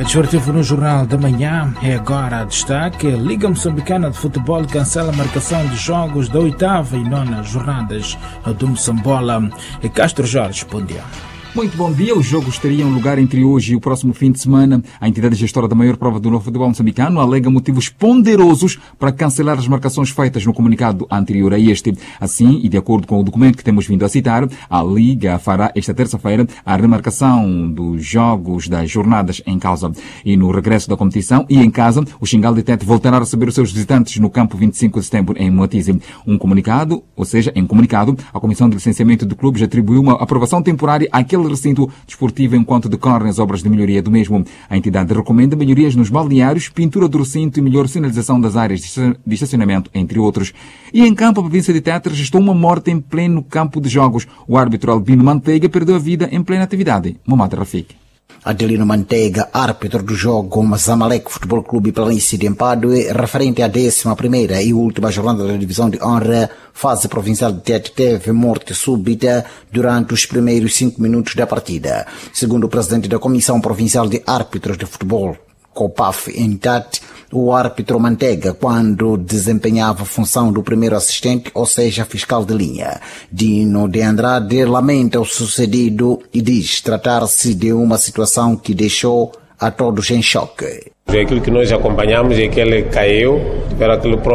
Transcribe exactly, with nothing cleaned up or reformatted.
Desportivo no Jornal da Manhã é agora a destaque. A Liga Moçambicana de Futebol cancela a marcação de jogos da oitava e nona jornadas do Moçambola. E Castro Jorge respondia. Muito bom dia. Os jogos teriam lugar entre hoje e o próximo fim de semana. A entidade gestora da maior prova do novo futebol moçambicano alega motivos ponderosos para cancelar as marcações feitas no comunicado anterior a este. Assim, e de acordo com o documento que temos vindo a citar, a Liga fará esta terça-feira a remarcação dos jogos das jornadas em causa. E no regresso da competição e em casa, o Xingal de Tete voltará a receber os seus visitantes no campo vinte e cinco de setembro em Moatize. Um comunicado, ou seja, em comunicado, a Comissão de Licenciamento de Clubes atribuiu uma aprovação temporária àquele recinto desportivo enquanto decorrem as obras de melhoria do mesmo. A entidade recomenda melhorias nos balneários, pintura do recinto e melhor sinalização das áreas de estacionamento, entre outros. E em campo, a província de Tete registrou uma morte em pleno campo de jogos. O árbitro Albino Manteiga perdeu a vida em plena atividade. Momad Rafik. Adelino Manteiga, árbitro do jogo Zamalek Futebol Clube Planície de Empadue, referente à décima primeira e última jornada da divisão de honra, fase provincial de Tete, teve morte súbita durante os primeiros cinco minutos da partida. Segundo o presidente da Comissão Provincial de Árbitros de Futebol, COPAF, em Tete, o árbitro Manteiga, quando desempenhava a função do primeiro assistente, ou seja, fiscal de linha. Dino de Andrade lamenta o sucedido e diz tratar-se de uma situação que deixou a todos em choque. Aquilo que nós acompanhamos é que ele caiu, era aquele